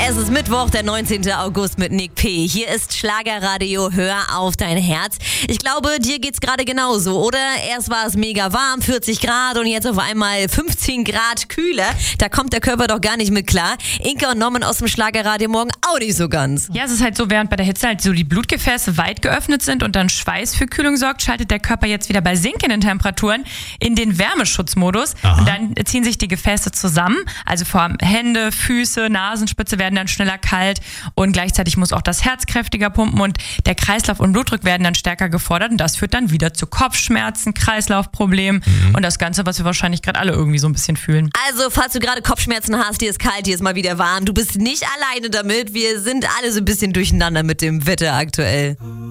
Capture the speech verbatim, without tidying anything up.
Es ist Mittwoch, der neunzehnten August mit Nick P. Hier ist Schlagerradio, hör auf dein Herz. Ich glaube, dir geht's gerade genauso, oder? Erst war es mega warm, vierzig Grad und jetzt auf einmal fünfzehn Grad kühler. Da kommt der Körper doch gar nicht mit klar. Inka und Norman aus dem Schlagerradio morgen auch nicht so ganz. Ja, es ist halt so, während bei der Hitze halt so die Blutgefäße weit geöffnet sind und dann Schweiß für Kühlung sorgt, schaltet der Körper jetzt wieder bei sinkenden Temperaturen in den Wärmeschutzmodus. Aha. Und dann ziehen sich die Gefäße zusammen, also vor allem Hände, Füße, Nasenspitze werden dann schneller kalt und gleichzeitig muss auch das Herz kräftiger pumpen und der Kreislauf und Blutdruck werden dann stärker gefordert und das führt dann wieder zu Kopfschmerzen, Kreislaufproblemen mhm. und das Ganze, was wir wahrscheinlich gerade alle irgendwie so ein bisschen fühlen. Also, falls du gerade Kopfschmerzen hast, dir ist kalt, dir ist mal wieder warm, du bist nicht alleine damit, wir sind alle so ein bisschen durcheinander mit dem Wetter aktuell.